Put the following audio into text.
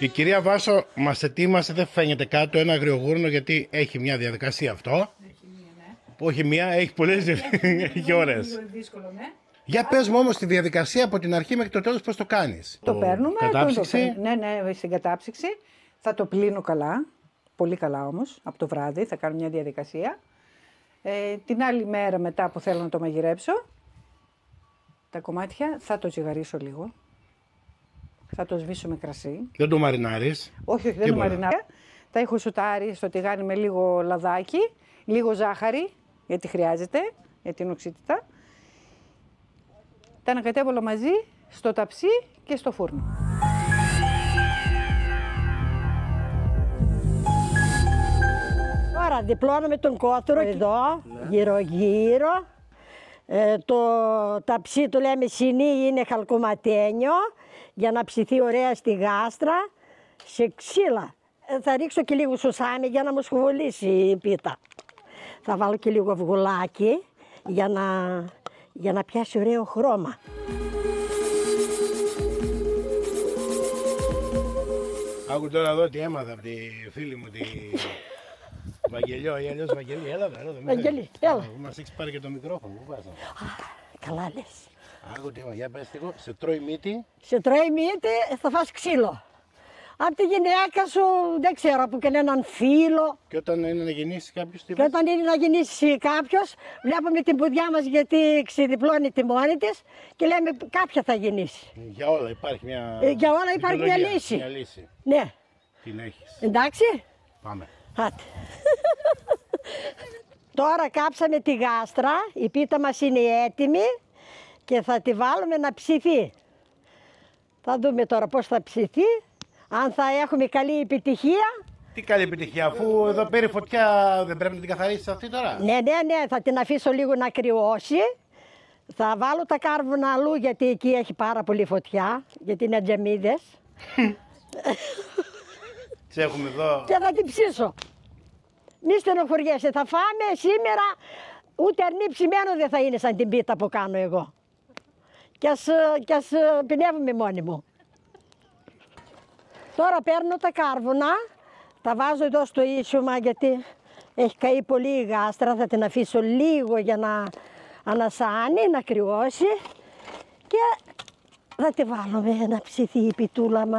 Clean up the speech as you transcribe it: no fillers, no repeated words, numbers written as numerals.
Η κυρία Βάσο μας ετοίμασε, δεν φαίνεται κάτω, ένα αγριογούρνο γιατί έχει μια διαδικασία αυτό. Έχει μία, ναι. Όχι μία, έχει πολλές, έχει ώρες. Λίγο δύσκολο, ναι. Για πες μου όμως τη διαδικασία από την αρχή μέχρι το τέλος πώς το κάνεις. Το παίρνουμε. Κατάψυξη. Ναι, στην κατάψυξη. Θα το πλύνω καλά. Πολύ καλά όμως. Από το βράδυ θα κάνω μια διαδικασία. Την άλλη μέρα μετά που θέλω να το μαγειρέψω, τα κομμάτια θα το ζυγαρίσω λίγο. Θα το σβήσω με κρασί. Δεν το μαρινάρεις. Όχι, δεν το μαρινάρω. Τα έχω σουτάρει στο τηγάνι με λίγο λαδάκι, λίγο ζάχαρη, γιατί χρειάζεται, για την οξύτητα. Τα ανακατεύω όλα μαζί στο ταψί και στο φούρνο. Τώρα διπλώνουμε τον κότρο εδώ, γύρω-γύρω. Το ταψί του λέμε σινί, είναι χαλκοματένιο, για να ψηθεί ωραία στη γάστρα, σε ξύλα. Θα ρίξω και λίγο σουσάμι για να μου σχοβολήσει η πίτα. Θα βάλω και λίγο αυγουλάκι για να πιάσει ωραίο χρώμα. Άκου τώρα εδώ τι έμαθα από τη φίλη μου τη Βαγγελιό ή αλλιώς Βαγγελή. Έλα. Βαγγελή, έλα. Μας έχεις πάρει και το μικρόφωνο. Πού πας? Καλά λες. Άκου τι, για πες λίγο, σε τρώει μύτη. Σε τρώει μύτη, θα φας ξύλο. Από τη γυναίκα σου, δεν ξέρω, από κανέναν φίλο. Και όταν είναι να γεννήσει κάποιος τι Και όταν είναι να γεννήσει κάποιος, βλέπουμε την πουδιά μας γιατί ξεδιπλώνει τη μόνη της και λέμε κάποια θα γεννήσει. Για όλα υπάρχει μια Για όλα υπάρχει μια λύση. Μια λύση. Ναι. Την έχεις. Εντάξει. Πάμε. Άτε. Τώρα κάψαμε τη γάστρα, η πίτα μας είναι έτοιμη και θα τη βάλουμε να ψηθεί. Θα δούμε τώρα πώς θα ψηθεί, αν θα έχουμε καλή επιτυχία. Τι καλή επιτυχία, αφού εδώ πήρε φωτιά, δεν πρέπει να την καθαρίσεις αυτή τώρα. Ναι, θα την αφήσω λίγο να κρυώσει. Θα βάλω τα κάρβουνα αλλού γιατί εκεί έχει πάρα πολύ φωτιά, γιατί είναι τζεμίδες. Τι έχουμε εδώ. Και θα την ψήσω. Μη στενοχωριέσαι, θα φάμε σήμερα, ούτε αρνή ψημένο δεν θα είναι σαν την πίτα που κάνω εγώ. Κι ας πεινεύουμε μόνοι μου. Τώρα παίρνω τα κάρβουνα, τα βάζω εδώ στο ίσιωμα γιατί έχει καεί πολύ η γάστρα, θα την αφήσω λίγο για να ανασάνει, να κρυώσει και θα τη βάλουμε να ψηθεί η πιτούλα μας.